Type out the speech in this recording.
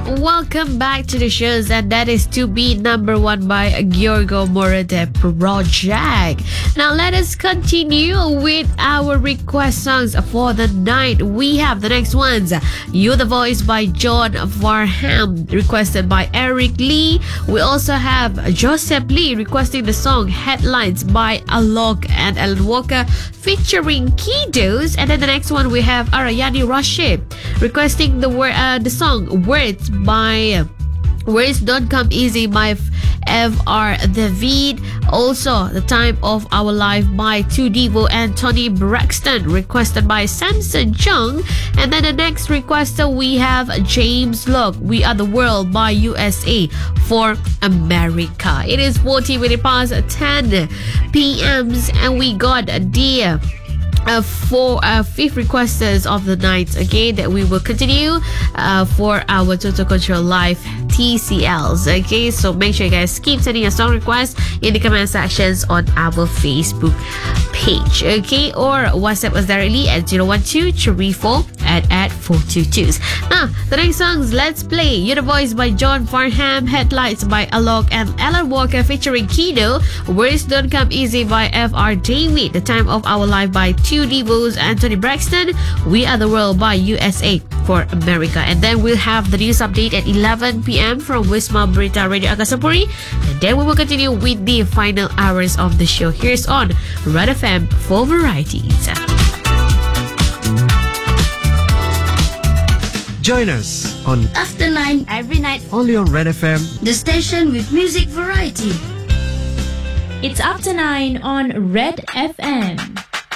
Welcome back to the shows, and that is To Be Number One by Giorgio Moroder Project. Now let us continue with our request songs for the night. We have the next ones. You the Voice by John Farnham, requested by Eric Lee. We also have Joseph Lee requesting the song Headlights by Alok and Alan Walker featuring Kiddos. And then the next one we have Arayani Rashid requesting the song Words Don't Come Easy by F.R. David. Also, The Time of Our Life by Two Devo and Tony Braxton, requested by Samson Chung. And then the next requester we have James Locke, We Are the World by USA for America. It is 40 minutes past 10 p.m. and we got the fifth requesters of the night again that we will continue for our Total Control Live TCLs. Okay, so make sure you guys keep sending your song requests in the comment sections on our Facebook page, okay, or WhatsApp us directly at 012-34 Now the next songs, let's play You the Voice by John Farnham, Headlights by Alok and Alan Walker featuring Kido, Words Don't Come Easy by F.R. David, The Time of Our Life by Two Devos and Tony Braxton, We Are the World by USA for America. And then we'll have the news update at 11 p.m. from Wisma Berita Radio Akasapuri, and then we will continue with the final hours of the show. Here's on Red FM for varieties. Join us on After 9 every night, only on Red FM, the station with music variety. It's After 9 on Red FM.